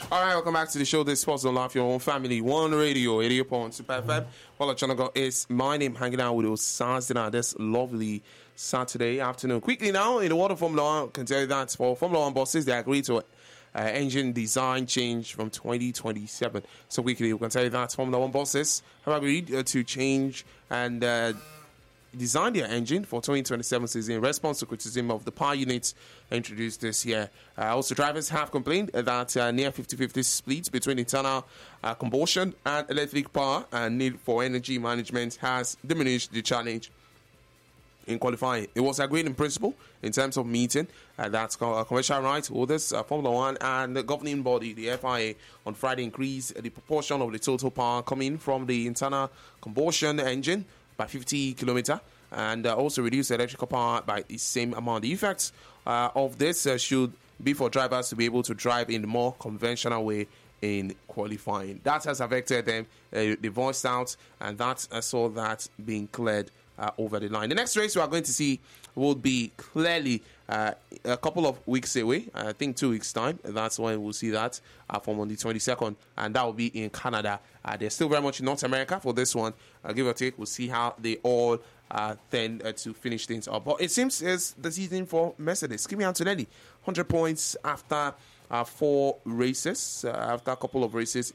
All right, welcome back to the show. This is Sports on Life, your own family, one radio, 88.1 Super FM. Well, channel is my name, hanging out with Osasdina this lovely Saturday afternoon. Quickly now, in the world of Formula 1, I can tell you that for Formula 1 bosses, they agreed to engine design change from 2027. So quickly, we can tell you that Formula 1 bosses have agreed to change and design their engine for 2027 season in response to criticism of the power units introduced this year. Also, drivers have complained that near 50-50 split between internal combustion and electric power and need for energy management has diminished the challenge in qualifying. It was agreed in principle in terms of meeting that commercial rights holders, Formula 1 and the governing body, the FIA, on Friday increased the proportion of the total power coming from the internal combustion engine by 50 kilometer and also reduce electrical power by the same amount. The effects of this should be for drivers to be able to drive in a more conventional way in qualifying. That has affected them. They voiced out, and that saw that being cleared over the line. The next race we are going to see will be clearly a couple of weeks away. I think 2 weeks' time. That's when we'll see that from on the 22nd, and that will be in Canada. They're still very much in North America for this one. Give or take, we'll see how they all tend to finish things up. But it seems it's the season for Mercedes. Kimi Antonelli, 100 points after 4 races, after a couple of races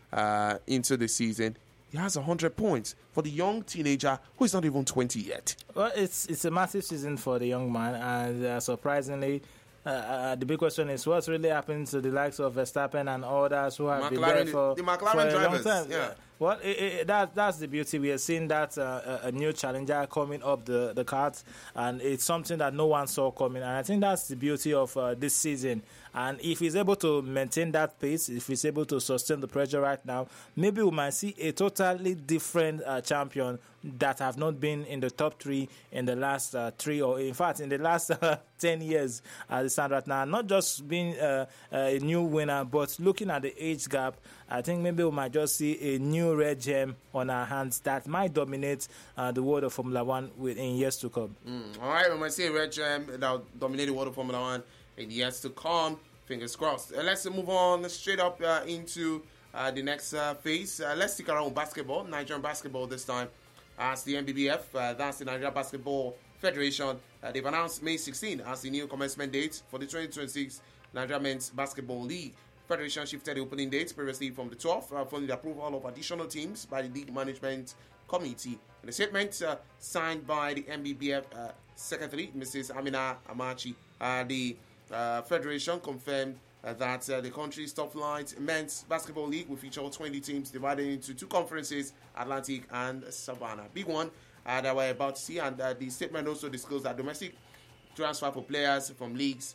into the season. He has 100 points for the young teenager who is not even 20 yet. Well, it's a massive season for the young man, and surprisingly, the big question is what's really happened to the likes of Verstappen and others who have been there for the McLaren a drivers. long time. Yeah. Well, that's the beauty. We are seeing that a new challenger coming up the cards, and it's something that no one saw coming. And I think that's the beauty of this season. And if he's able to maintain that pace, if he's able to sustain the pressure right now, maybe we might see a totally different champion that have not been in the top 3 in the last 3, or in fact in the last 10 years as it stands right now. Not just being a new winner, but looking at the age gap, I think maybe we might just see a new red gem on our hands that might dominate the world of Formula 1 in years to come. All right, we might see a red gem that will dominate the world of Formula 1 in years to come. Fingers crossed. Let's move on straight up into the next phase. Let's stick around with basketball, Nigerian basketball this time. As the NBBF, that's the Nigeria Basketball Federation, they've announced May 16 as the new commencement date for the 2026 Nigeria Men's Basketball League. Federation shifted the opening date previously from the 12th following the approval of additional teams by the League Management Committee. In a statement signed by the NBBF Secretary, Mrs. Amina Amachi, the Federation confirmed that the country's top-flight men's basketball league will feature 20 teams divided into 2 conferences, Atlantic and Savannah. Big one that we're about to see, and the statement also disclosed that domestic transfer for players from leagues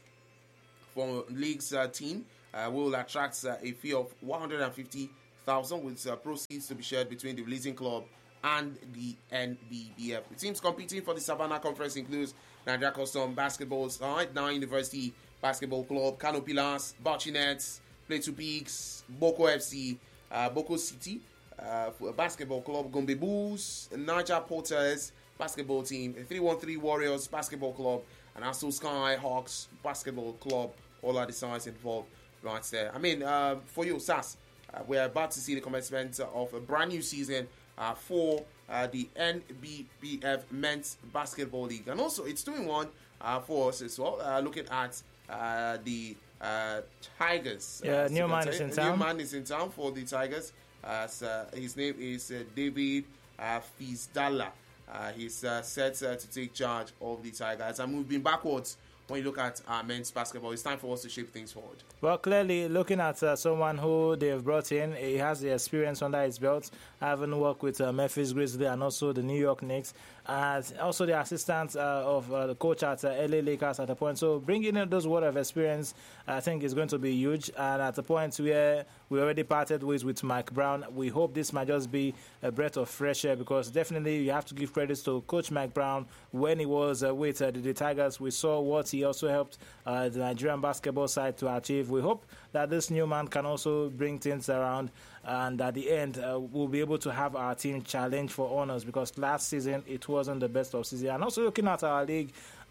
team will attract a fee of 150,000 with proceeds to be shared between the releasing club and the NBBF. The teams competing for the Savannah Conference includes Nigeria Custom Basketball Side, Now University Basketball Club, Kano Pillars, Bauchi Nets, Plateau Peaks, Boko FC, Boko City Basketball Club, Gombe Bulls, Niger Porters Basketball Team, 313 Warriors Basketball Club, and also Sky Hawks Basketball Club. All are the sides involved right there. I mean, for you, SAS, we're about to see the commencement of a brand new season for the NBBF Men's Basketball League. And also, it's doing one for us as well, looking at the Tigers. Yeah, new man is in town. New man is in town for the Tigers. His name is David Fizdala. He's set to take charge of the Tigers. And moving backwards, when you look at men's basketball, it's time for us to shape things forward. Well, clearly, looking at someone who they've brought in, he has the experience under his belt, having worked with Memphis Grizzlies and also the New York Knicks, and also the assistant of the coach at LA Lakers at a point. So bringing in those word of experience, I think, is going to be huge. And at the point where we already parted ways with Mike Brown, we hope this might just be a breath of fresh air, because definitely you have to give credit to Coach Mike Brown. When he was with the Tigers, we saw what he also helped the Nigerian basketball side to achieve. We hope that this new man can also bring things around, and at the end we'll be able to have our team challenge for honors, because last season it wasn't the best of season. And also looking at our league,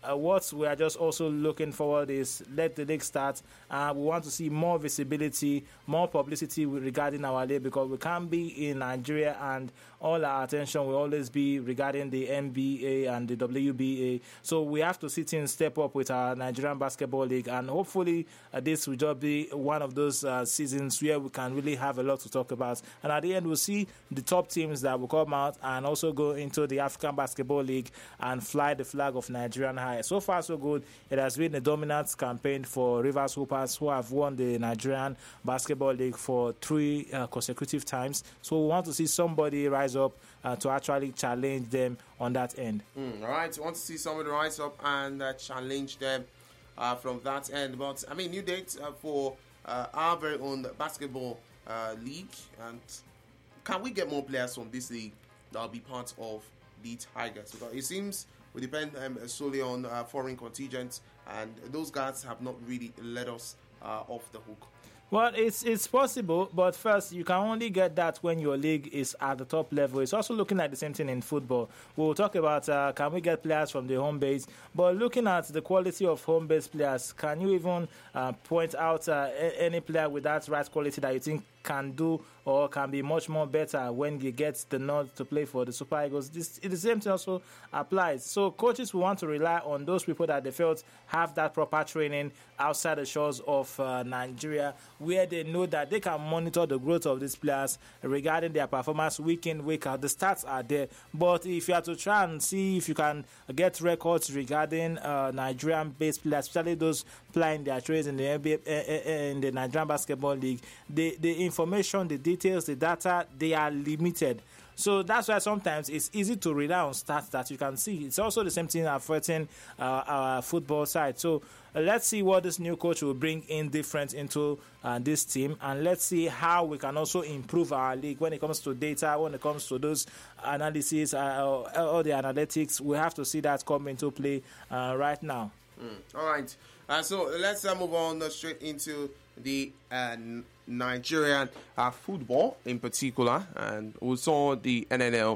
what we are just also looking forward is let the league start. We want to see more visibility, more publicity regarding our league, because we can't be in Nigeria and all our attention will always be regarding the NBA and the WBA. So we have to see things step up with our Nigerian Basketball League, and hopefully this will just be one of those seasons where we can really have a lot to talk about. And at the end, we'll see the top teams that will come out and also go into the African Basketball League and fly the flag of Nigerian high. So far, so good. It has been a dominant campaign for Rivers Hoopers, who have won the Nigerian Basketball League for 3 consecutive times. So we want to see somebody rise up to actually challenge them on that end. All right, we want to see somebody rise up and challenge them from that end. But, I mean, new dates for our very own basketball league. And can we get more players from this league that will be part of the Tigers? Because it seems we depend solely on foreign contingents, and those guys have not really let us off the hook. Well, it's possible, but first, you can only get that when your league is at the top level. It's also looking at the same thing in football. We'll talk about can we get players from the home base, but looking at the quality of home base players, can you even point out any player with that right quality that you think can do or can be much more better when he gets the nod to play for the Super Eagles? The same thing also applies. So coaches will want to rely on those people that they felt have that proper training outside the shores of Nigeria, where they know that they can monitor the growth of these players regarding their performance week in, week out. The stats are there. But if you have to try and see if you can get records regarding Nigerian-based players, especially those playing their trades in the NBA, in the Nigerian Basketball League, the information, the details, the data, they are limited. So that's why sometimes it's easy to rely on stats that you can see. It's also the same thing affecting our football side. So let's see what this new coach will bring in different into this team, and let's see how we can also improve our league when it comes to data, when it comes to those analysis, all the analytics. We have to see that come into play right now. All right. So let's move on straight into the Nigerian football in particular, and we saw the NNL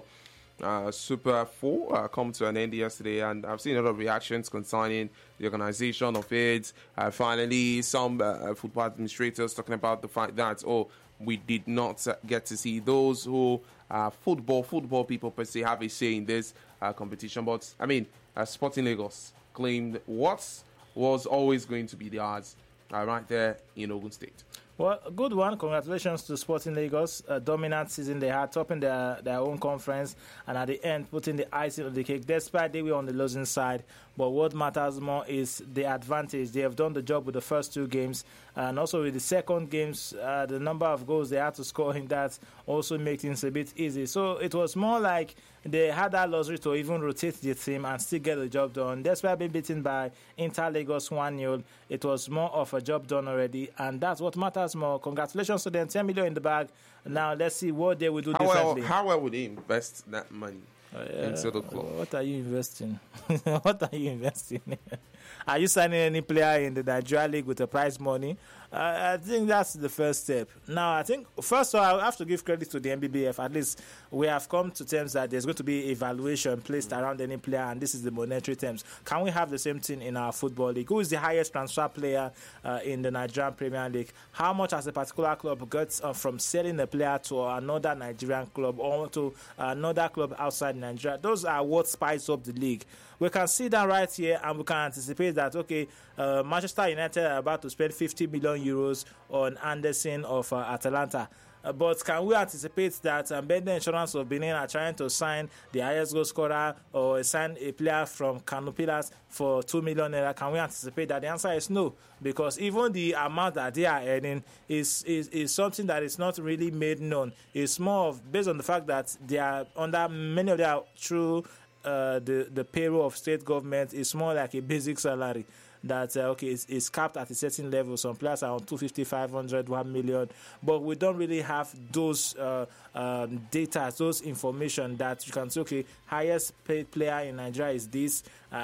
Super 4 come to an end yesterday, and I've seen a lot of reactions concerning the organization of it. Finally, some football administrators talking about the fact that, we did not get to see those who football people per se have a say in this competition. But, I mean, Sporting Lagos claimed what was always going to be theirs right there in Ogun State. Well, a good one. Congratulations to Sporting Lagos. A dominant season they had, topping their own conference, and at the end, putting the icing on the cake, despite they were on the losing side. But what matters more is the advantage. They have done the job with the first 2 games, and also with the second games, the number of goals they had to score in that also makes things a bit easy. So it was more like they had that luxury to even rotate the team and still get the job done. Despite being beaten by Inter Lagos 1-0, it was more of a job done already, and that's what matters more. Congratulations to them, 10 million in the bag. Now let's see what they will do differently. How well would they invest that money into the club? What are you investing? What are you investing in? Are you signing any player in the Nigeria League with the prize money? I think that's the first step. Now, I think, first of all, I have to give credit to the NBBF. At least we have come to terms that there's going to be evaluation placed around any player, and this is the monetary terms. Can we have the same thing in our football league? Who is the highest transfer player in the Nigerian Premier League? How much has a particular club gets from selling a player to another Nigerian club or to another club outside Nigeria? Those are what spice up the league. We can see that right here, and we can anticipate that, okay, Manchester United are about to spend 50 million euros on Anderson of Atalanta. But can we anticipate that Bender Insurance of Benin are trying to sign the highest goal scorer or sign a player from Kano Pillars for 2 million naira? Can we anticipate that? The answer is no, because even the amount that they are earning is something that is not really made known. It's more of based on the fact that they are under many of their through the payroll of state government is more like a basic salary that is capped at a certain level. Some players are on 250, 500, 1 million, but we don't really have those data, those information that you can say, okay, highest paid player in Nigeria is this,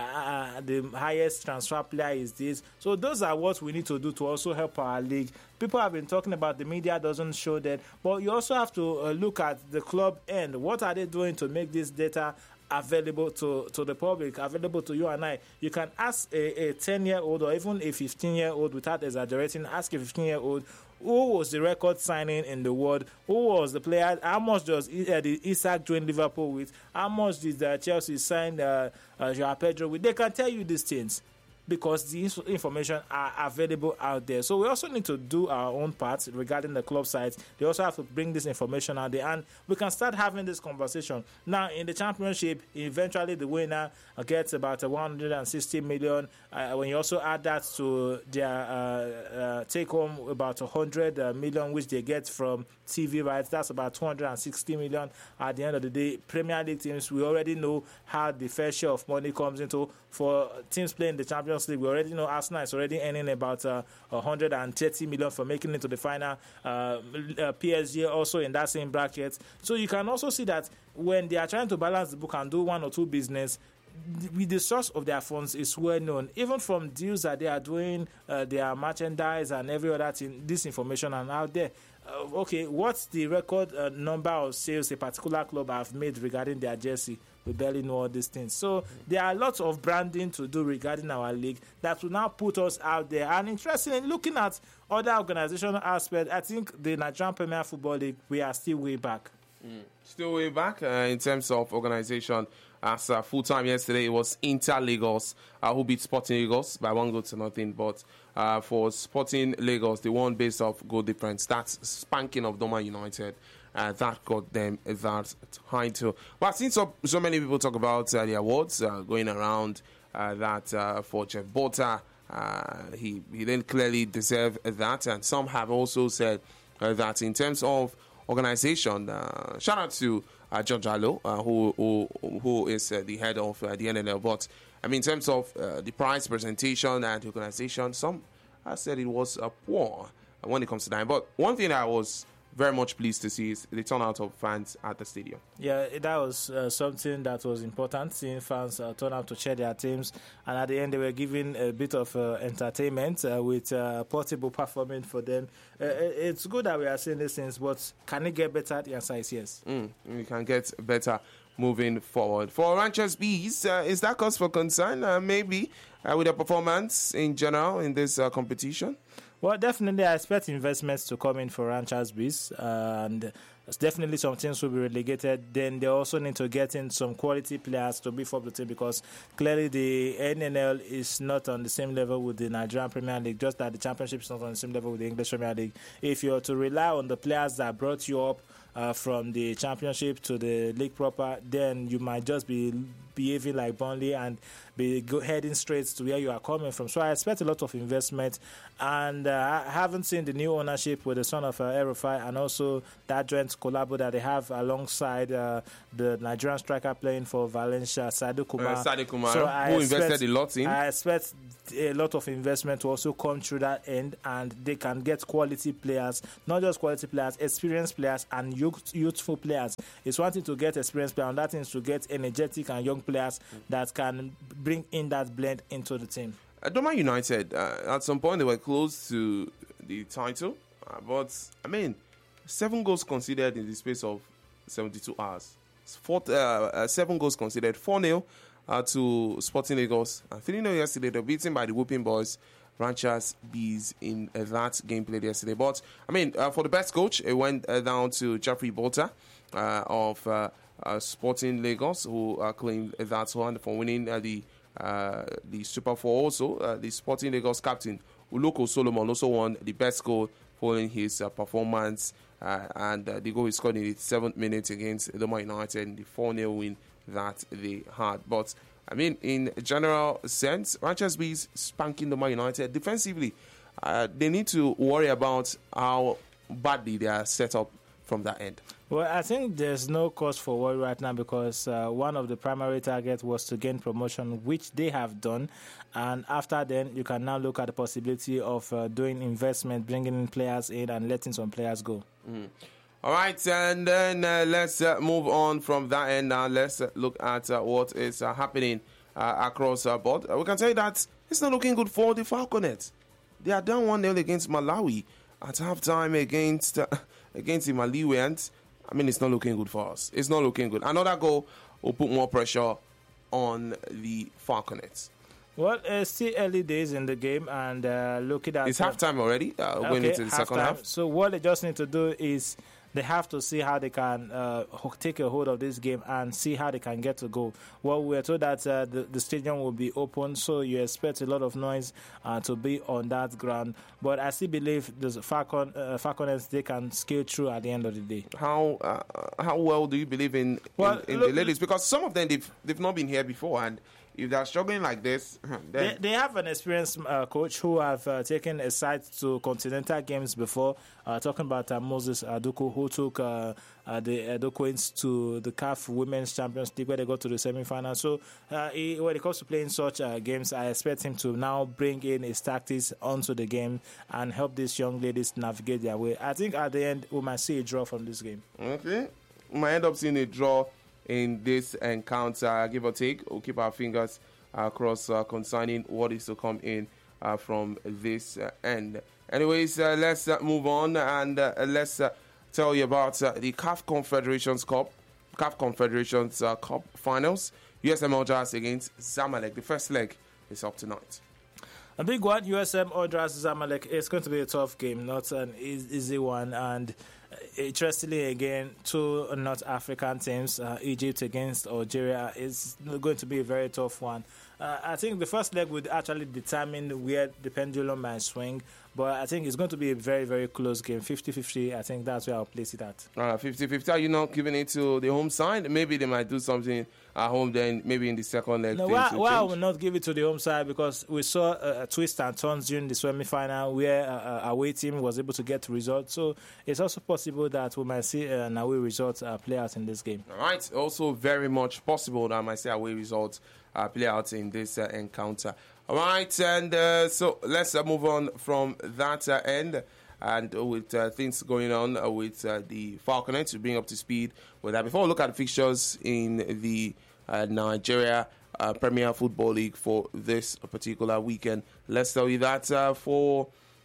the highest transfer player is this. So those are what we need to do to also help our league. People have been talking about the media doesn't show that, but you also have to look at the club end. What are they doing to make this data available to the public, available to you and I. You can ask a 10-year-old or even a 15-year-old, without exaggerating, ask a 15-year-old who was the record signing in the world, who was the player, how much does Isak join Liverpool with, how much did Chelsea sign Joao Pedro with. They can tell you these things, because the information are available out there. So we also need to do our own part regarding the club sites. They also have to bring this information out there, and we can start having this conversation. Now, in the championship, eventually the winner gets about 160 million. When you also add that to their take-home, about 100 million, which they get from TV rights, that's about 260 million. At the end of the day, Premier League teams, we already know how the fair share of money comes into. For teams playing the Champions League, we already know Arsenal is already earning about 130 million for making it to the final. PSG also in that same bracket. So you can also see that when they are trying to balance the book and do one or two business, the source of their funds is well known. Even from deals that they are doing, their merchandise and every other thing, this information are out there. Okay, what's the record number of sales a particular club have made regarding their jersey? We barely know all these things. So there are lots of branding to do regarding our league that will now put us out there. And interestingly, looking at other organizational aspects, I think the Nigerian Premier Football League, we are still way back. Still way back in terms of organization. As full time yesterday, it was Inter Lagos who beat Sporting Lagos by 1-0. But for Sporting Lagos, they won based off goal difference. That's spanking of Doma United. That got them that title. But I've seen so many people talk about the awards going around that for Jeff Bota, he didn't clearly deserve that. And some have also said that in terms of organization, shout out to George Allo, who is the head of the NNL. But I mean, in terms of the prize presentation and the organization, some said it was poor when it comes to that. But one thing I was very much pleased to see is the turnout of fans at the stadium. Yeah, that was something that was important, seeing fans turn out to cheer their teams. And at the end, they were given a bit of entertainment with Portable performing for them. It's good that we are seeing these things, but can it get better? The answer is yes. We can get better moving forward. For Ranchers Bees, is that cause for concern? Maybe with their performance in general in this competition? Well, definitely, I expect investments to come in for Ranchers Bees, and definitely some teams will be relegated. Then they also need to get in some quality players to beef up the team, because clearly the NNL is not on the same level with the Nigerian Premier League, just that the Championship is not on the same level with the English Premier League. If you're to rely on the players that brought you up from the Championship to the league proper, then you might just be behaving like Burnley and be heading straight to where you are coming from. So I expect a lot of investment, and I haven't seen the new ownership with the son of El-Rufai and also that joint collabo that they have alongside the Nigerian striker playing for Valencia, Sadio Kumar. Sadio Kumar, so who invested a lot in. I expect a lot of investment to also come through that end, and they can get quality players, not just quality players, experienced players and youthful players. It's one thing to get experienced players, and that is to get energetic and young players that can bring in that blend into the team. Doma United, at some point they were close to the title, but I mean, 7 goals conceded in the space of 72 hours. 7 goals conceded, 4-0 to Sporting Lagos. 3-0 yesterday. They were beaten by the Whooping Boys, Ranchers Bees, in that game played yesterday. But I mean, for the best coach, it went down to Jeffrey Bota of Sporting Lagos, who claimed that one for winning the Super 4. Also, the Sporting Lagos captain Uloko Solomon also won the best goal following his performance, and the goal he scored in the 7th minute against Doma United in the 4-0 win that they had. But I mean, in general sense, Ranchers Bees spanking Doma United defensively. They need to worry about how badly they are set up from that end. Well, I think there's no cause for worry right now, because one of the primary targets was to gain promotion, which they have done. And after then, you can now look at the possibility of doing investment, bringing in players in and letting some players go. All right, and then let's move on from that end now. Let's look at what is happening across the board. We can say that it's not looking good for the Falconets. They are down 1-0 against Malawi at halftime against the Malians. I mean, it's not looking good for us. It's not looking good. Another goal will put more pressure on the Falconets? Well, it's still early days in the game, and looking at... It's halftime already, going into the second half. So what they just need to do is they have to see how they can take a hold of this game and see how they can get to goal. Well, we're told that the stadium will be open, so you expect a lot of noise to be on that ground. But I still believe the Falconets, they can scale through at the end of the day. How well do you believe in the ladies? Because some of them, they've not been here before, and if they're struggling like this, then they have an experienced coach who have taken a side to continental games before. Talking about Moses Aduku, who took the Edo-Queens to the CAF Women's Champions League, where they got to the semi-final. So when it comes to playing such games, I expect him to now bring in his tactics onto the game and help these young ladies navigate their way. I think at the end, we might see a draw from this game. Okay. We might end up seeing a draw in this encounter, give or take. We'll keep our fingers crossed concerning what is to come in from this end. Anyways, let's move on and let's tell you about the CAF Confederations Cup Cup finals. USM Ultras against Zamalek. The first leg is up tonight. A big one, USM Ultras Zamalek. It's going to be a tough game, not an easy one. And interestingly, again, two North African teams, Egypt against Algeria, is going to be a very tough one. I think the first leg would actually determine where the pendulum might swing, but I think it's going to be a very, very close game. 50-50, I think that's where I'll place it at. 50-50, are you not giving it to the home side? Maybe they might do something at home, then maybe in the second leg. No, why I will not give it to the home side? Because we saw a twist and turns during the semi-final where our away team was able to get results. So it's also possible that we might see an away result play out in this game. All right. Also very much possible that I might see away results play out in this encounter. All right. And so let's move on from that end. And with things going on with the Falconets to bring up to speed with that. Before we look at the fixtures in the Nigeria Premier Football League for this particular weekend, let's tell you that for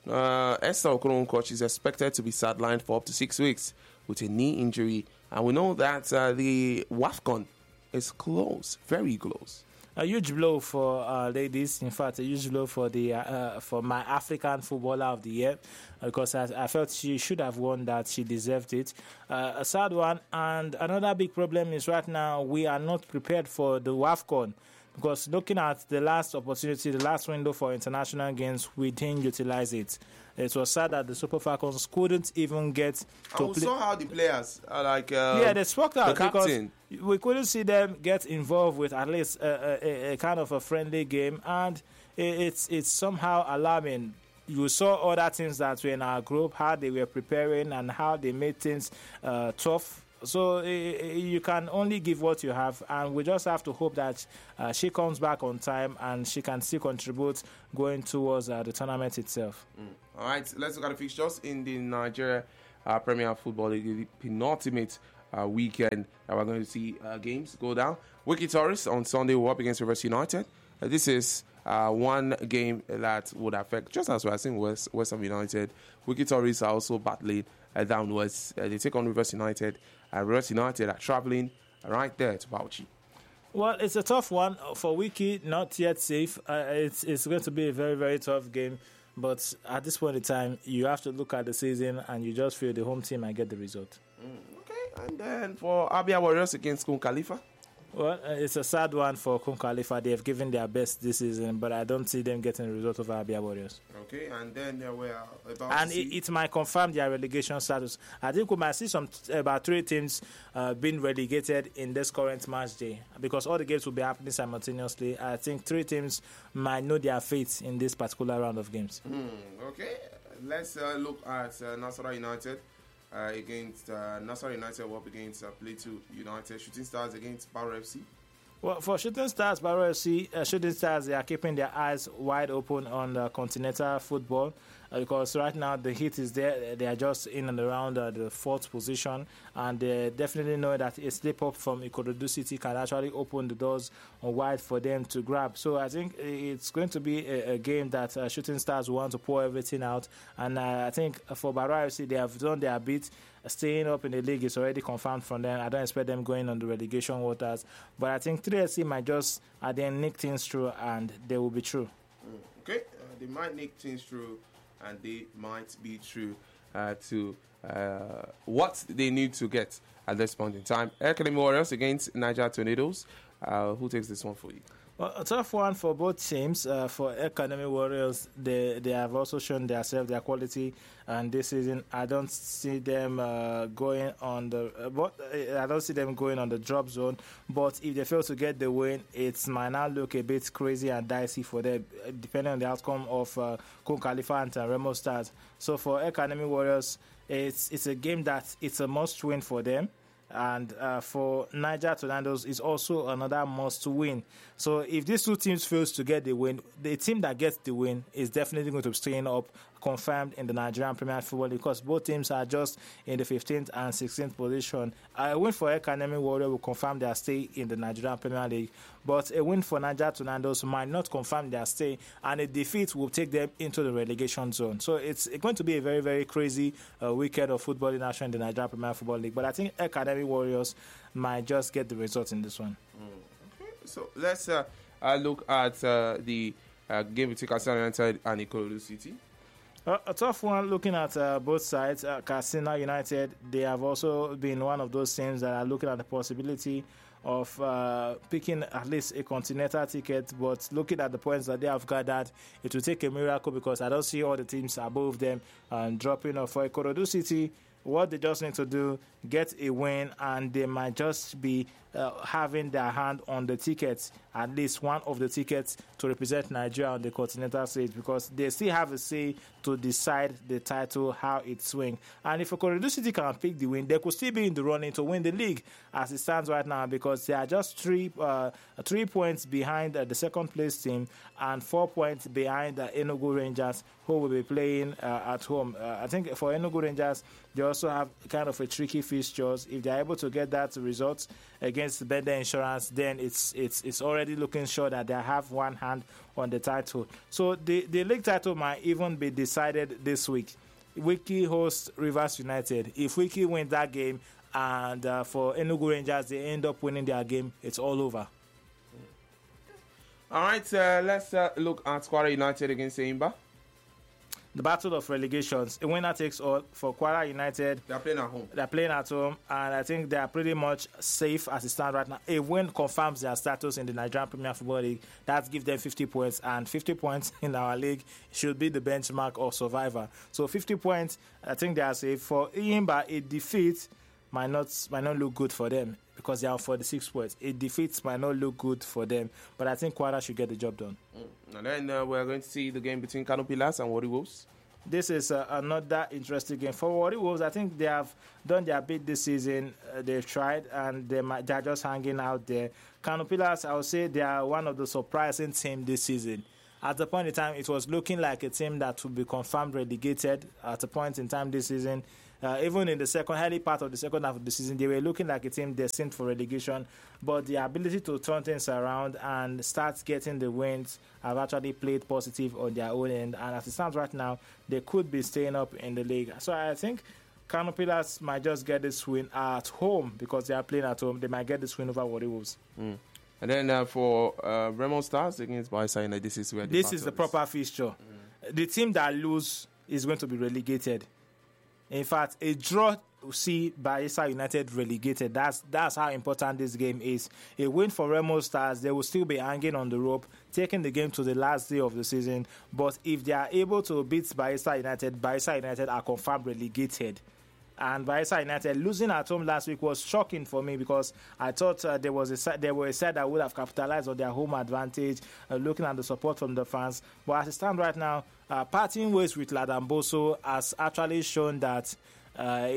Esther Okoronkwo, she's expected to be sidelined for up to 6 weeks with a knee injury. And we know that the WAFCON is close, very close. A huge blow for ladies. In fact, a huge blow for for my African Footballer of the Year, because I felt she should have won that. She deserved it. A sad one. And another big problem is right now we are not prepared for the WAFCON, because looking at the last opportunity, the last window for international games, we didn't utilize it. It was sad that the Super Falcons couldn't even get to play. We saw how the players are like... they spoke out the captain. Because we couldn't see them get involved with at least a kind of a friendly game, and it's somehow alarming. You saw other teams that were in our group, how they were preparing and how they made things tough. So you can only give what you have, and we just have to hope that she comes back on time and she can still contribute going towards the tournament itself. All right, let's look at the fixtures in the Nigeria Premier Football League, the penultimate weekend that we're going to see games go down. Wiki Tourists on Sunday will up against Rivers United. This is one game that would affect, just as we're seeing West Ham United. Wiki Tourists are also battling downwards. They take on Rivers United. Rivers United are traveling right there to Bauchi. Well, it's a tough one for Wiki, not yet safe. It's going to be a very, very tough game. But at this point in time, you have to look at the season and you just feel the home team might get the result. Okay, and then for Abia Warriors against Kun Khalifa? Well, it's a sad one for Kun Khalifa. They have given their best this season, but I don't see them getting a result over Abia Warriors. Okay, and then we're about and it might confirm their relegation status. I think we might see about 3 teams being relegated in this current match day, because all the games will be happening simultaneously. I think 3 teams might know their fate in this particular round of games. Okay, let's look at Nasarawa United. Against Nasarawa United, up against Plateau United. Shooting Stars against Barrow FC. Well, for Shooting Stars, Barrow FC, Shooting Stars, they are keeping their eyes wide open on continental football. because right now the Heat is there. They are just in and around the fourth position, and they definitely know that a slip up from Ikorodu City can actually open the doors wide for them to grab. So I think it's going to be a game that Shooting Stars want to pour everything out, and I think for Barra FC, they have done their bit. Staying up in the league is already confirmed from them. I don't expect them going on the relegation waters, but I think 3SC might just then nick things through, and they will be through. Okay, they might nick things through, and they might be true to what they need to get at this point in time. Academy Warriors against Niger Tornadoes. Who takes this one for you? Well, a tough one for both teams. For Academy Warriors, they have also shown themselves their quality, and this season I don't see them going on the drop zone. But if they fail to get the win, it might now look a bit crazy and dicey for them, depending on the outcome of Kun Khalifa and Remo Stars. So for Academy Warriors, it's a game that it's a must win for them. And for Niger Tornadoes is also another must win. So if these two teams fails to get the win, the team that gets the win is definitely going to be staying up, confirmed in the Nigerian Premier Football League, because both teams are just in the 15th and 16th position. A win for Academy Warrior will confirm their stay in the Nigerian Premier League, but a win for Niger Tornadoes might not confirm their stay, and a defeat will take them into the relegation zone. So it's going to be a very, very crazy weekend of football in action in the Nigerian Premier Football League. But I think Academy Warriors might just get the result in this one. Okay, so let's look at the game between Katsina United and Ikorodu City. A tough one looking at both sides. Katsina United, they have also been one of those teams that are looking at the possibility of picking at least a continental ticket, but looking at the points that they have gathered, it will take a miracle, because I don't see all the teams above them dropping off. For Ikorodu City, what they just need to do, get a win, and they might just be having their hand on the tickets, at least one of the tickets to represent Nigeria on the continental stage, because they still have a say to decide the title, how it swings. And if Ikorodu City can pick the win, they could still be in the running to win the league as it stands right now, because they are just 3 points behind the second place team and 4 points behind the Enugu Rangers, who will be playing at home. I think for Enugu Rangers, they also have kind of a tricky fixtures. If they're able to get that result against Bender Insurance, then it's already looking sure that they have one hand on the title. So the league title might even be decided this week. Wiki hosts Rivers United. If Wiki wins that game, and for Enugu Rangers, they end up winning their game, it's all over. All right, let's look at Kwara United against Eimba. The battle of relegations. A winner takes all for Kwara United. They're playing at home. They're playing at home, and I think they are pretty much safe as it stands right now. A win confirms their status in the Nigerian Premier Football League. That gives them 50 points, and 50 points in our league should be the benchmark of survivor. So 50 points, I think they are safe. For Eimba, a defeat might not look good for them, because they are 46 points. A defeat might not look good for them, but I think Kwara should get the job done. And then we're going to see the game between Kano Pillars and Warri Wolves. This is another interesting game. For Warri Wolves, I think they have done their bit this season. They've tried, and they're just hanging out there. Kano Pillars, I would say they are one of the surprising teams this season. At the point in time, it was looking like a team that would be confirmed relegated at a point in time this season. Even in the early part of the second half of the season, they were looking like a team destined for relegation. But the ability to turn things around and start getting the wins have actually played positive on their own end. And as it stands right now, they could be staying up in the league. So I think Kano Pillars might just get this win at home, because they are playing at home. They might get this win over Warri Wolves. And then for Remo Stars against Bayelsa, this is where this is the proper fixture. The team that loses is going to be relegated. In fact, a draw will see Bayelsa United relegated. That's how important this game is. A win for Remo Stars, they will still be hanging on the rope, taking the game to the last day of the season. But if they are able to beat Bayelsa United are confirmed relegated. And Bayelsa United losing at home last week was shocking for me, because I thought there were a side that would have capitalized on their home advantage, looking at the support from the fans. But as it stands right now, parting ways with Ladamboso has actually shown that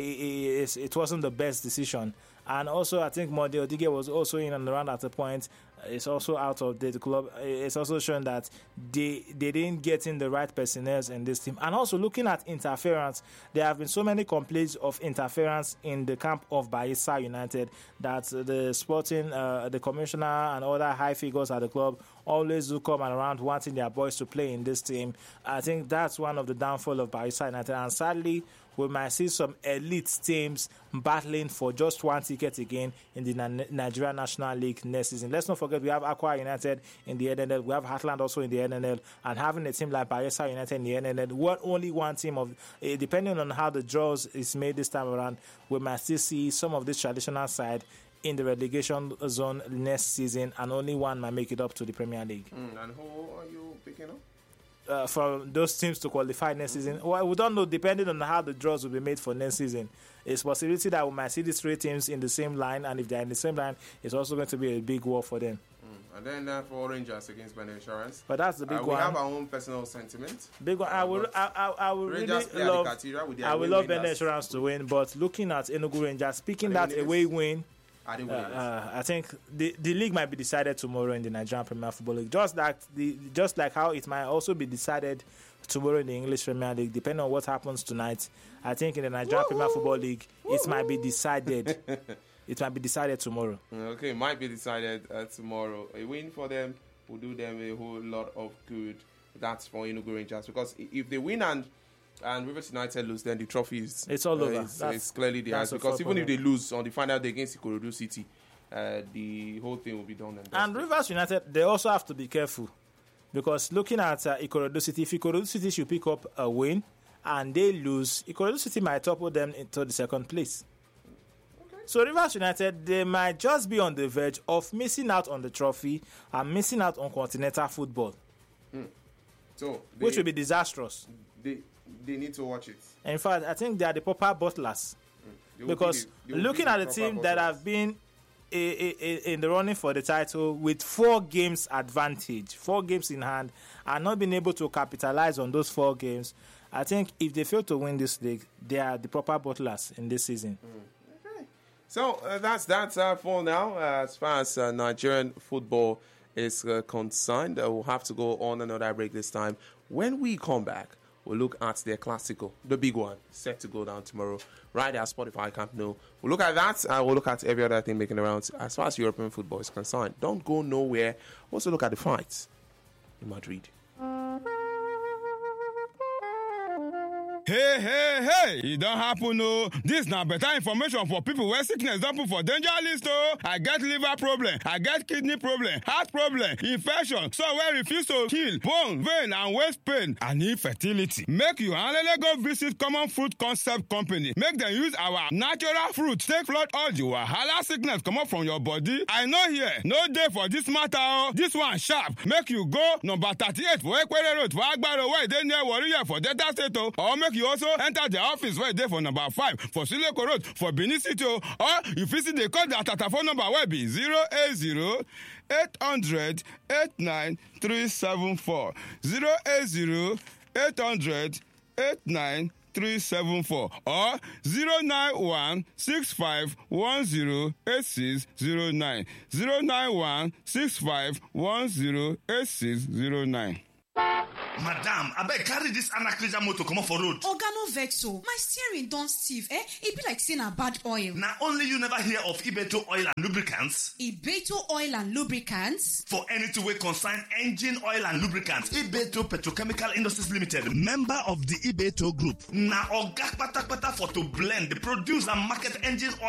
it wasn't the best decision. And also, I think Mode Odige was also in and around at the point. is also out of date. The club it's also shown that they didn't get in the right personnel in this team. And also looking at interference, there have been so many complaints of interference in the camp of Bayelsa United that the sporting, the commissioner and other high figures at the club always do come around wanting their boys to play in this team. I think that's one of the downfall of Bayelsa United. And sadly, we might see some elite teams battling for just one ticket again in the Nigeria National League next season. Let's not forget we have Aqua United in the NNL, we have Heartland also in the NNL, and having a team like Bayelsa United in the NNL, only one team of, depending on how the draws is made this time around, we might still see some of this traditional side in the relegation zone next season, and only one might make it up to the Premier League. And who are you picking up? For those teams to qualify next season? Well, we don't know, depending on how the draws will be made for next season. It's possibility that we might see these three teams in the same line, and if they're in the same line, it's also going to be a big war for them. And then for Rangers against Ben Insurance. But that's the big one. We have our own personal sentiment. Big one. I will really love Ben Insurance to win, but looking at Enugu Rangers, speaking that away win, I think the league might be decided tomorrow in the Nigerian Premier Football League. Just like how it might also be decided tomorrow in the English Premier League, depending on what happens tonight. I think in the Nigerian Premier Football League, it might be decided. It might be decided tomorrow. Okay, might be decided tomorrow. A win for them will do them a whole lot of good. That's for Enugu Rangers, because if they win and Rivers United lose, then the trophy is it's all over. It's clearly theirs, because even if they lose on the final day against Ikorodu City, the whole thing will be done. And Rivers United, they also have to be careful, because looking at Ikorodu City, if Ikorodu City should pick up a win and they lose, Ikorodu City might topple them into the second place. Okay. So Rivers United, they might just be on the verge of missing out on the trophy and missing out on continental football. So which will be disastrous. They need to watch it. In fact, I think they are the proper butlers. Because looking at the team that have been in the running for the title with 4 games advantage, 4 games in hand, and not being able to capitalize on those 4 games, I think if they fail to win this league, they are the proper butlers in this season. Okay. So that's for now as far as Nigerian football is concerned. We'll have to go on another break this time. When we come back, we'll look at their Classico, the big one, set to go down tomorrow, right at Spotify Camp Nou. We'll look at that, and we'll look at every other thing making around as far as European football is concerned. Don't go nowhere. Also look at the fights in Madrid. Hey, it don't happen, no. This now better information for people where sickness don't put for danger list, oh. I get liver problem, I get kidney problem, heart problem, infection, so where refuse to kill, bone, vein, and waist pain, and infertility. Make you and go visit Common Fruit Concept Company. Make them use our natural fruit. Take flood all the wahala sickness come up from your body. I know here, no day for this matter, oh. This one sharp. Make you go number 38 for Ekwere Road for Agbaro, where they near Warrior for Delta State, oh. Or make you also enter the office where they for number 5 for Sileko Road for Benin City, or you visit the code that phone number will be 080 800 89374 080 800 89374 or 091 65 10 8609 091 65 10 8609. Madam, abeg carry this Anakrija motor comot for road. Oga no vex o, my steering don stiff, e be like say na bad oil. Na only you never hear of Ibeto Oil and Lubricants? Ibeto Oil and Lubricants? For anything wey concern engine oil and lubricants, Ibeto Petrochemical Industries Limited, member of the Ibeto Group, na oga kpatakpata for to blend, produce and market engine oil